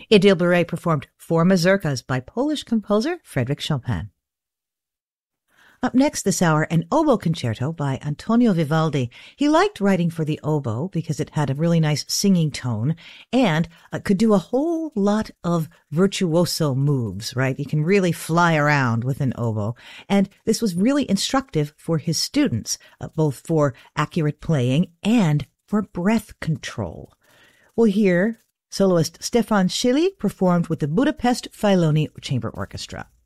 Édile Beret performed four mazurkas by Polish composer Frédéric Chopin. Up next this hour, an oboe concerto by Antonio Vivaldi. He liked writing for the oboe because it had a really nice singing tone and could do a whole lot of virtuoso moves, right? You can really fly around with an oboe. And this was really instructive for his students, both for accurate playing and for breath control. We'll hear soloist Stefan Schilly performed with the Budapest Filoni Chamber Orchestra.